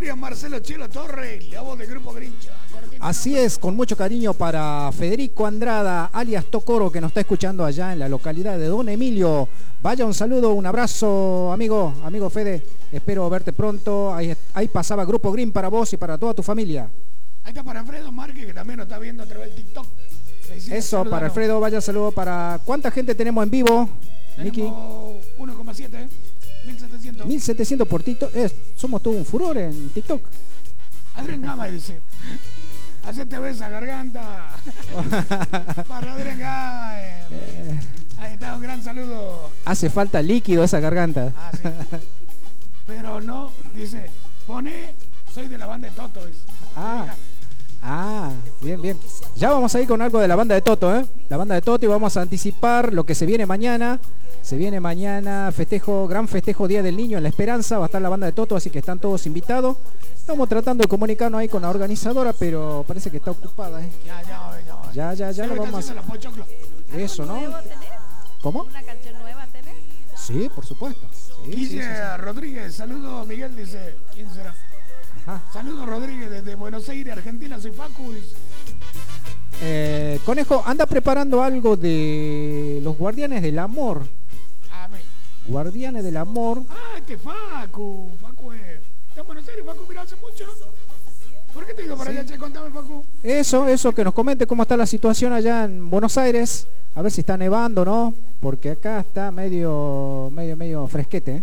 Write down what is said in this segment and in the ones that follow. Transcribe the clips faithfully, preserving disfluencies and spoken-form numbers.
memoria Marcelo Chelo Torres, la voz del grupo Grincha. Así es, con mucho cariño para Federico Andrada, alias Tocoro, que nos está escuchando allá en la localidad de Don Emilio. Vaya, un saludo, un abrazo, amigo, amigo Fede. Espero verte pronto. Ahí, ahí pasaba Grupo Green para vos y para toda tu familia. Ahí está para Alfredo Márquez, que también nos está viendo a través del TikTok. Eso, para Alfredo, vaya saludo para... ¿Cuánta gente tenemos en vivo, Miki? uno coma siete, ¿eh? mil setecientos. mil setecientos por TikTok. Eh, somos todo un furor en TikTok. Adrián Gama dice... Hacete besa garganta. Para Adrián Gama. Eh. Ahí está, un gran saludo. Hace falta líquido esa garganta. Ah, sí. Pero no, dice, pone, soy de la banda de Toto. Dice. Ah. Ah, bien, bien. Ya vamos a ir con algo de la banda de Toto, ¿eh? La banda de Toto, y vamos a anticipar lo que se viene mañana. Se viene mañana festejo, gran festejo Día del Niño en La Esperanza. Va a estar la banda de Toto, así que están todos invitados. Estamos tratando de comunicarnos ahí con la organizadora, pero parece que está ocupada, ¿eh? Ya, ya, ya. Ya, ya, ya lo vamos a... Eso, ¿no? ¿Cómo? ¿Una canción nueva tenés? Sí, por supuesto. Sí, Guille sí, sí, sí. Rodríguez, saludo Miguel, dice, ¿quién será? Ajá. Saludo Rodríguez desde Buenos Aires, Argentina, soy Facu. Dice. Eh, Conejo, anda preparando algo de los Guardianes del Amor. A ver. Guardianes del Amor. Ah, este Facu, Facu es... ¿Está en Buenos Aires, Facu? Mira, hace mucho. ¿Por qué te digo para sí. allá, che? Contame, Facu. Eso, eso, que nos comente cómo está la situación allá en Buenos Aires. A ver si está nevando, ¿no? Porque acá está medio, medio, medio fresquete, ¿eh?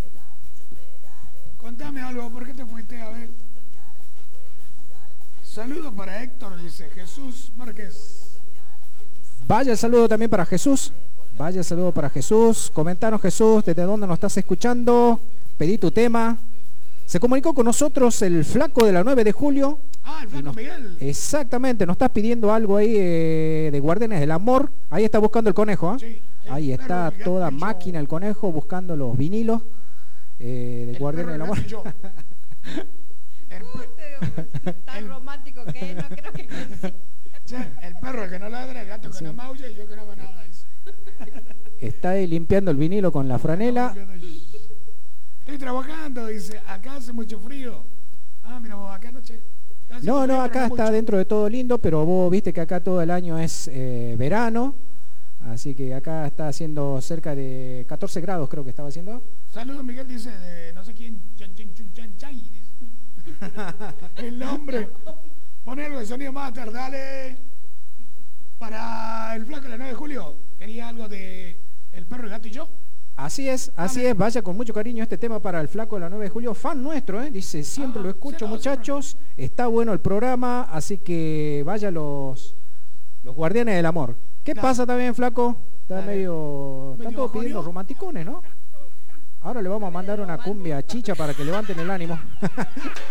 Contame algo, ¿por qué te fuiste? A ver. Saludos para Héctor, dice Jesús Márquez. Vaya el saludo también para Jesús. Vaya el saludo para Jesús. Comentanos, Jesús, desde dónde nos estás escuchando. Pedí tu tema. Se comunicó con nosotros el flaco de la nueve de julio. Ah, el flaco nos, Miguel. Exactamente, nos estás pidiendo algo ahí eh, de Guardianes del Amor. Ahí está buscando el conejo, ¿eh? Sí, el ahí está toda máquina el conejo buscando los vinilos eh, de el Guardianes del Amor. Tan romántico que no creo que... Sí, el perro que no ladra, el gato que sí. no maulla y yo que no hago nada. Está ahí limpiando el vinilo con la franela. Estoy trabajando, dice, acá hace mucho frío. Ah, mira vos, acá no, che. No, no, acá está mucho. Dentro de todo lindo, pero vos viste que acá todo el año es eh, verano. Así que acá está haciendo cerca de catorce grados, creo que estaba haciendo. Saludos, Miguel, dice, de no sé quién, chan, chan, chan, chan, chan, dice. El nombre. Poné algo de sonido master, dale. Para el flaco de la nueve de julio, quería algo de El perro, el gato y yo. Así es, así es, vaya con mucho cariño este tema para el flaco de la nueve de julio, fan nuestro, ¿eh? Dice, siempre ah, lo escucho, será, muchachos, será. Está bueno el programa, así que vaya los, los Guardianes del Amor. ¿Qué claro. pasa también, flaco? Está Dale. medio, están todos pidiendo romanticones, ¿no? Ahora le vamos a mandar una cumbia chicha para que levanten el ánimo.